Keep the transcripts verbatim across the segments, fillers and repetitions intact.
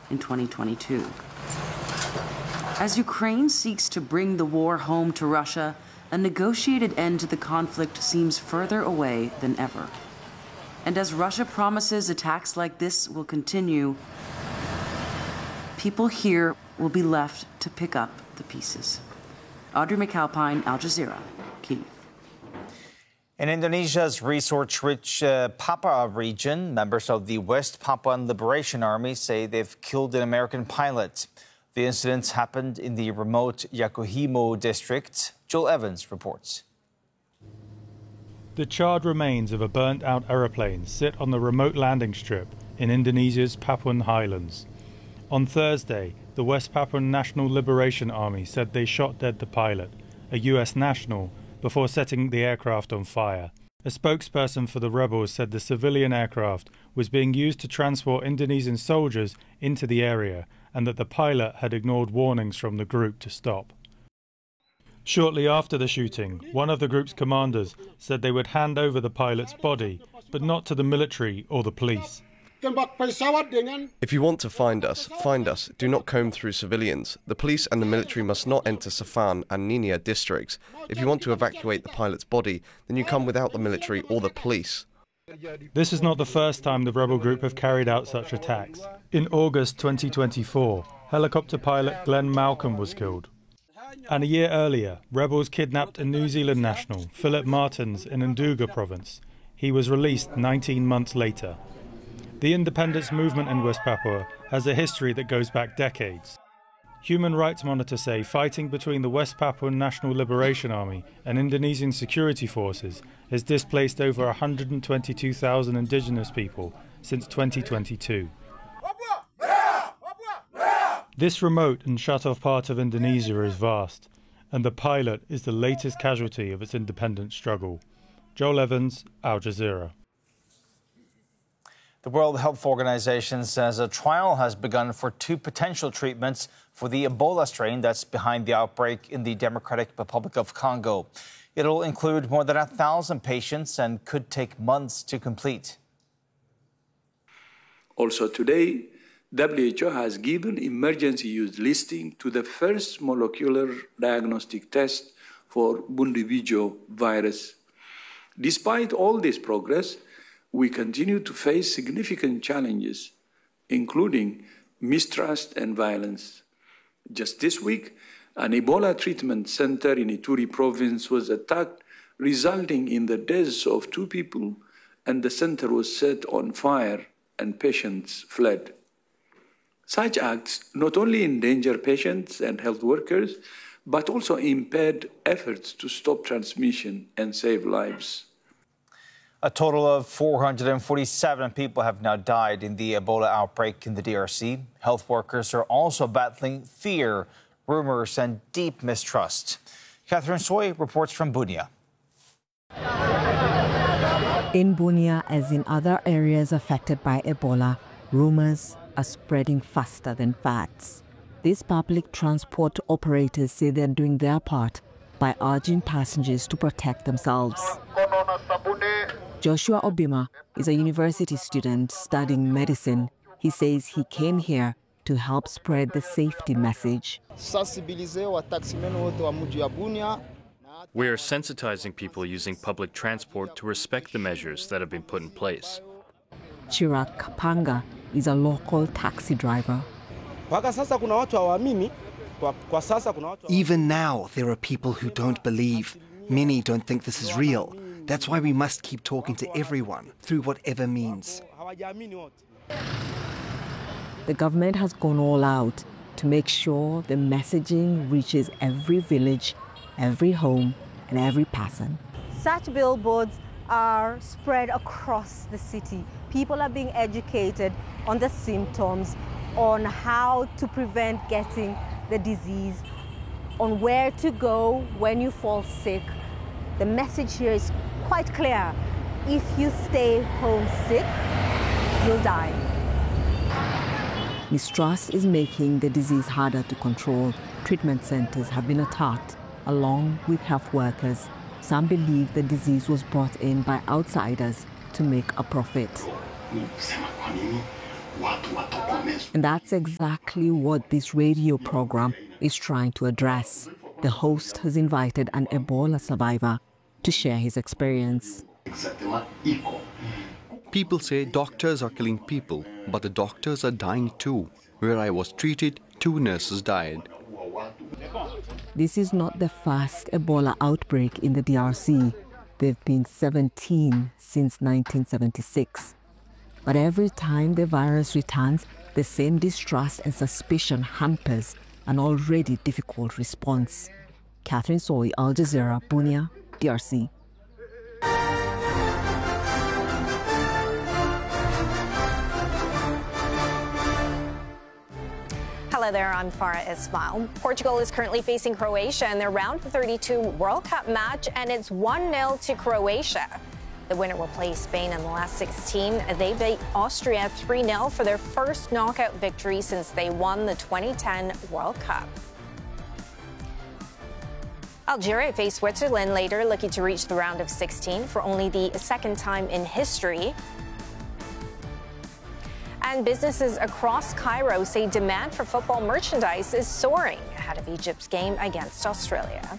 in twenty twenty-two. As Ukraine seeks to bring the war home to Russia, a negotiated end to the conflict seems further away than ever. And as Russia promises attacks like this will continue, people here will be left to pick up the pieces. Audrey McAlpine, Al Jazeera, Kyiv. In Indonesia's resource-rich uh, Papua region, members of the West Papuan Liberation Army say they've killed an American pilot. The incident happened in the remote Yakuhimo district. Joel Evans reports. The charred remains of a burnt-out aeroplane sit on the remote landing strip in Indonesia's Papuan highlands. On Thursday, the West Papuan National Liberation Army said they shot dead the pilot, a U S national, before setting the aircraft on fire. A spokesperson for the rebels said the civilian aircraft was being used to transport Indonesian soldiers into the area and that the pilot had ignored warnings from the group to stop. Shortly after the shooting, one of the group's commanders said they would hand over the pilot's body, but not to the military or the police. If you want to find us, find us. Do not comb through civilians. The police and the military must not enter Safan and Ningxia districts. If you want to evacuate the pilot's body, then you come without the military or the police. This is not the first time the rebel group have carried out such attacks. In August twenty twenty-four, helicopter pilot Glenn Malcolm was killed. And a year earlier, rebels kidnapped a New Zealand national, Philip Martins, in Nduga province. He was released nineteen months later. The independence movement in West Papua has a history that goes back decades. Human rights monitors say fighting between the West Papuan National Liberation Army and Indonesian security forces has displaced over one hundred twenty-two thousand indigenous people since twenty twenty-two. This remote and shut-off part of Indonesia is vast, and the pilot is the latest casualty of its independence struggle. Joel Evans, Al Jazeera. The World Health Organization says a trial has begun for two potential treatments for the Ebola strain that's behind the outbreak in the Democratic Republic of Congo. It'll include more than a thousand patients and could take months to complete. Also today, W H O has given emergency use listing to the first molecular diagnostic test for Bundibugyo virus. Despite all this progress, we continue to face significant challenges, including mistrust and violence. Just this week, an Ebola treatment center in Ituri province was attacked, resulting in the deaths of two people, and the center was set on fire and patients fled. Such acts not only endanger patients and health workers, but also impede efforts to stop transmission and save lives. A total of four hundred forty-seven people have now died in the Ebola outbreak in the D R C. Health workers are also battling fear, rumors, and deep mistrust. Catherine Soy reports from Bunia. In Bunia, as in other areas affected by Ebola, rumors are spreading faster than facts. These public transport operators say they're doing their part by urging passengers to protect themselves. Joshua Obima is a university student studying medicine. He says he came here to help spread the safety message. We are sensitizing people using public transport to respect the measures that have been put in place. Chirag Kapanga is a local taxi driver. Even now, there are people who don't believe. Many don't think this is real. That's why we must keep talking to everyone, through whatever means. The government has gone all out to make sure the messaging reaches every village, every home, and every person. Such billboards are spread across the city. People are being educated on the symptoms, on how to prevent getting the disease, on where to go when you fall sick. The message here is quite clear. If you stay home sick, you'll die. Mistrust is making the disease harder to control. Treatment centers have been attacked, along with health workers. Some believe the disease was brought in by outsiders to make a profit. And that's exactly what this radio program is trying to address. The host has invited an Ebola survivor to share his experience. People say doctors are killing people, but the doctors are dying too. Where I was treated, two nurses died. This is not the first Ebola outbreak in the D R C. There have been seventeen since nineteen seventy-six. But every time the virus returns, the same distrust and suspicion hampers an already difficult response. Catherine Soy, Al Jazeera, Bunia, D R C. Hello there, I'm Farah Ismail. Portugal is currently facing Croatia in their round thirty-two World Cup match, and it's one nil to Croatia. The winner will play Spain in the last sixteen. They beat Austria three nil for their first knockout victory since they won the twenty ten World Cup. Algeria face Switzerland later, looking to reach the round of sixteen for only the second time in history. And businesses across Cairo say demand for football merchandise is soaring ahead of Egypt's game against Australia.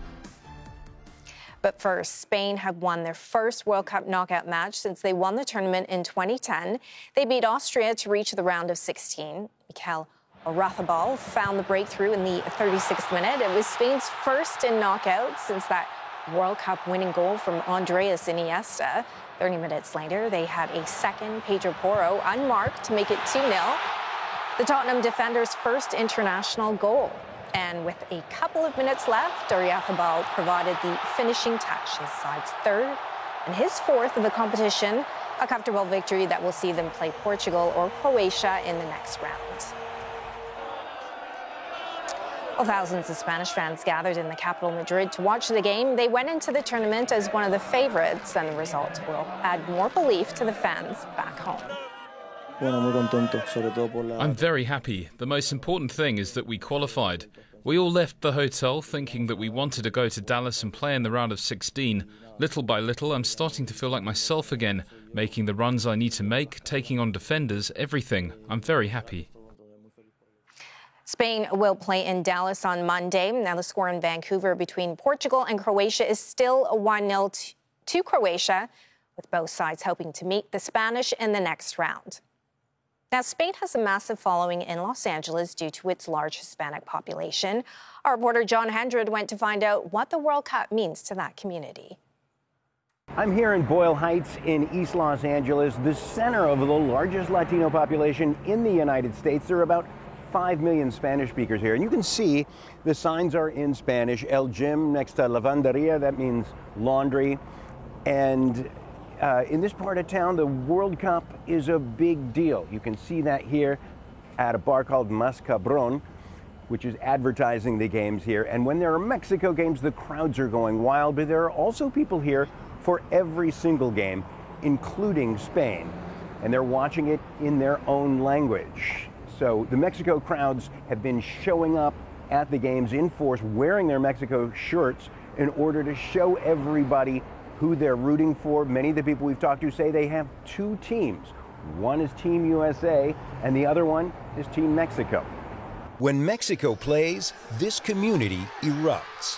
But first, Spain have won their first World Cup knockout match since they won the tournament in twenty ten. They beat Austria to reach the round of sixteen. Mikel Oyarzabal found the breakthrough in the thirty-sixth minute. It was Spain's first in knockout since that World Cup winning goal from Andres Iniesta. thirty minutes later, they had a second, Pedro Porro, unmarked to make it two nil. The Tottenham defender's first international goal. And with a couple of minutes left, Oyarzabal provided the finishing touch, his side's third and his fourth of the competition, a comfortable victory that will see them play Portugal or Croatia in the next round. Well, thousands of Spanish fans gathered in the capital, Madrid, to watch the game. They went into the tournament as one of the favorites, and the result will add more belief to the fans back home. I'm very happy. The most important thing is that we qualified. We all left the hotel thinking that we wanted to go to Dallas and play in the round of sixteen. Little by little, I'm starting to feel like myself again, making the runs I need to make, taking on defenders, everything. I'm very happy. Spain will play in Dallas on Monday. Now the score in Vancouver between Portugal and Croatia is still a one nil to Croatia, with both sides hoping to meet the Spanish in the next round. Now, Spain has a massive following in Los Angeles due to its large Hispanic population. Our reporter John Hendred went to find out what the World Cup means to that community. I'm here in Boyle Heights in East Los Angeles, the center of the largest Latino population in the United States. There are about five million Spanish speakers here, and you can see the signs are in Spanish. El Gym next to Lavanderia, that means laundry. And uh, in this part of town, the World Cup is a big deal. You can see that here at a bar called Mas Cabron, which is advertising the games here. And when there are Mexico games, the crowds are going wild, but there are also people here for every single game, including Spain. And they're watching it in their own language. So the Mexico crowds have been showing up at the games in force, wearing their Mexico shirts in order to show everybody who they're rooting for. Many of the people we've talked to say they have two teams. One is Team U S A, and the other one is Team Mexico. When Mexico plays, this community erupts.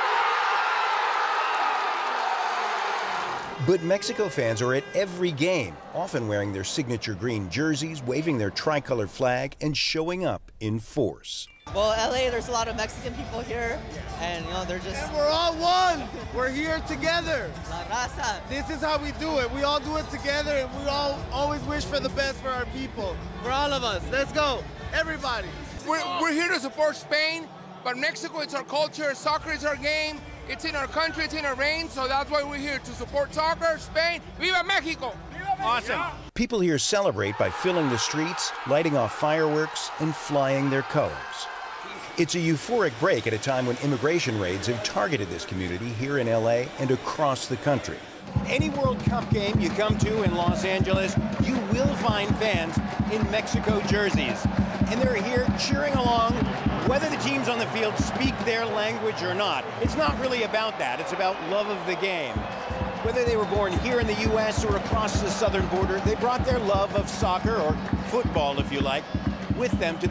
But Mexico fans are at every game, often wearing their signature green jerseys, waving their tricolor flag, and showing up in force. Well, L A, there's a lot of Mexican people here, and you know, they're just... And we're all one! We're here together! La raza. This is how we do it. We all do it together, and we all always wish for the best for our people. For all of us. Let's go! Everybody! We're, we're here to support Spain, but Mexico, it's our culture. Soccer is our game. It's in our country, it's in our reign, so that's why we're here, to support soccer, Spain. Viva Mexico! Awesome. People here celebrate by filling the streets, lighting off fireworks, and flying their colors. It's a euphoric break at a time when immigration raids have targeted this community here in L A and across the country. Any World Cup game you come to in Los Angeles, you will find fans in Mexico jerseys. And they're here cheering along, whether the teams on the field speak their language or not. It's not really about that. It's about love of the game. Whether they were born here in the U S or across the southern border, they brought their love of soccer, or football if you like, with them to